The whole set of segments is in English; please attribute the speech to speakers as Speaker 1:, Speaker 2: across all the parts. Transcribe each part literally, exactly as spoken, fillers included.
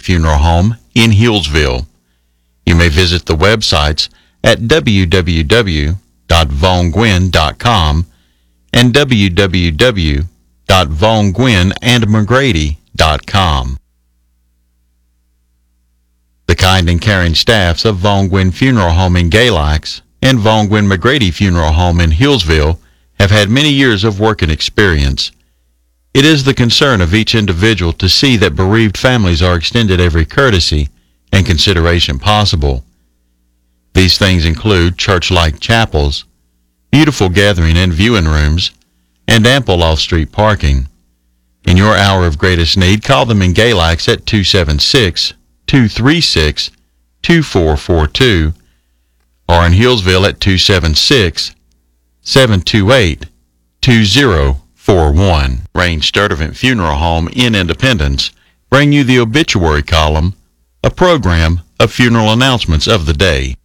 Speaker 1: Funeral Home in Hillsville. You may visit the websites at w w w dot vaughn gwynn dot com and w w w dot vaughn gwynn and mcgrady dot com. The kind and caring staffs of Vaughn Gwynn Funeral Home in Galax and Vaughn Gwynn McGrady Funeral Home in Hillsville have had many years of working experience. It is the concern of each individual to see that bereaved families are extended every courtesy and consideration possible. These things include church-like chapels, beautiful gathering and viewing rooms, and ample off-street parking. In your hour of greatest need, call them in Galax at two seven six, two three six, two four four two or in Hillsville at two seven six, seven two eight, two zero four one. Range Sturdivant Funeral Home in Independence bring you the obituary column, a program of funeral announcements of the day.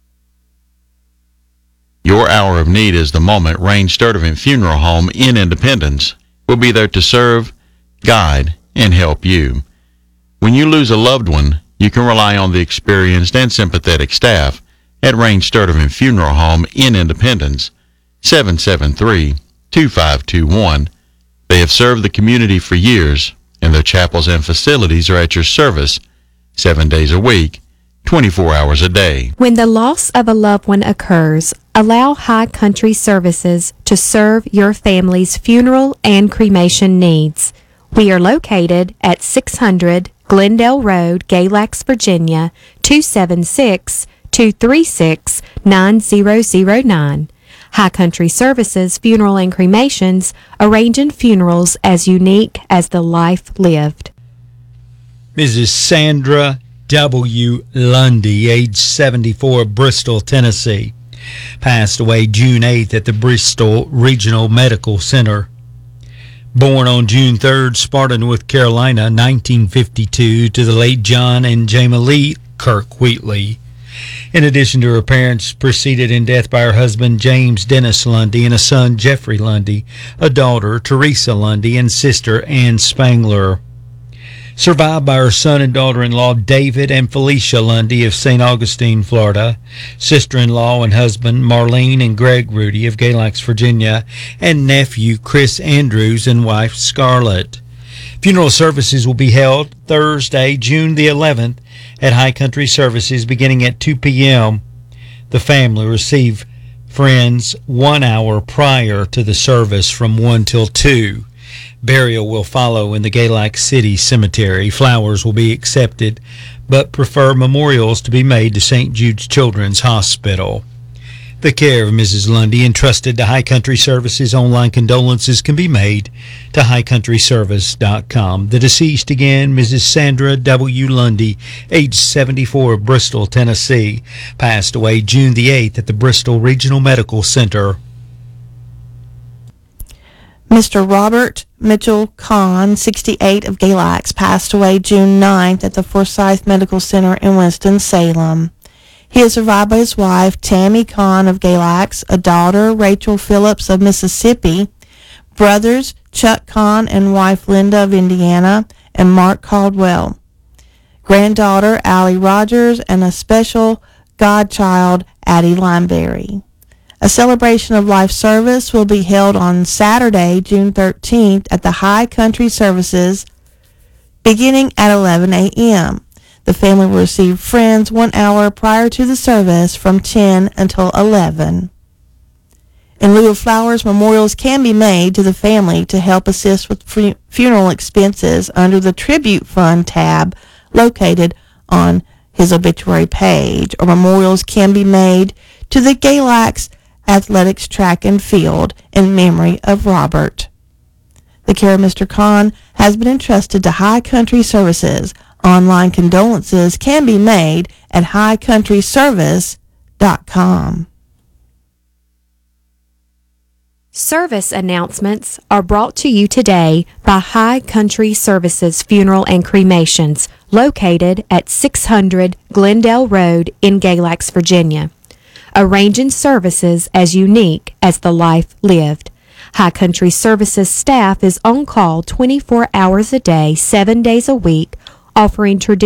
Speaker 1: Your hour of need is the moment. Range Sturdivant Funeral Home in Independence will be there to serve, guide, and help you. When you lose a loved one, you can rely on the experienced and sympathetic staff at Range Sturdivant Funeral Home in Independence, seven seven three, two five two one. They have served the community for years, and their chapels and facilities are at your service seven days a week, twenty-four hours a day.
Speaker 2: When the loss of a loved one occurs, allow High Country Services to serve your family's funeral and cremation needs. We are located at six hundred Glendale Road, Galax, Virginia, two seven six, two three six, nine zero zero nine. High Country Services Funeral and Cremations, arranging funerals as unique as the life lived.
Speaker 3: Missus Sandra W. Lundy, age seventy-four, Bristol, Tennessee, passed away June eighth at the Bristol Regional Medical Center. Born on June third, Sparta, North Carolina, nineteen fifty-two, to the late John and Jamalee Kirk Wheatley. In addition to her parents, preceded in death by her husband James Dennis Lundy and a son Jeffrey Lundy, a daughter Teresa Lundy, and sister Ann Spangler. Survived by her son and daughter-in-law David and Felicia Lundy of Saint Augustine, Florida, sister-in-law and husband Marlene and Greg Rudy of Galax, Virginia, and nephew Chris Andrews and wife Scarlett. Funeral services will be held Thursday, June the eleventh at High Country Services beginning at two p.m. The family will receive friends one hour prior to the service from one till two. Burial will follow in the Galax City Cemetery. Flowers will be accepted, but prefer memorials to be made to Saint Jude's Children's Hospital. The care of Missus Lundy entrusted to High Country Services. Online condolences can be made to high country service dot com. The deceased again, Missus Sandra W. Lundy, age seventy-four, Bristol, Tennessee, passed away June the eighth at the Bristol Regional Medical Center.
Speaker 4: Mister Robert Mitchell Kahn, sixty-eight, of Galax, passed away June ninth at the Forsyth Medical Center in Winston-Salem. He is survived by his wife, Tammy Kahn of Galax, a daughter, Rachel Phillips of Mississippi, brothers, Chuck Kahn and wife, Linda of Indiana, and Mark Caldwell, granddaughter, Allie Rogers, and a special godchild, Addie Limeberry. A celebration of life service will be held on Saturday, June thirteenth at the High Country Services beginning at eleven a.m. The family will receive friends one hour prior to the service from ten until eleven. In lieu of flowers, memorials can be made to the family to help assist with fu- funeral expenses under the Tribute Fund tab located on his obituary page, or memorials can be made to the Galax Athletics Track and Field in memory of Robert. The care of Mister Kahn has been entrusted to High Country Services. Online condolences can be made at high country service dot com.
Speaker 2: Service announcements are brought to you today by High Country Services Funeral and Cremations, located at six hundred Glendale Road in Galax, Virginia. Arranging services as unique as the life lived. High Country Services staff is on call twenty-four hours a day, seven days a week, offering traditional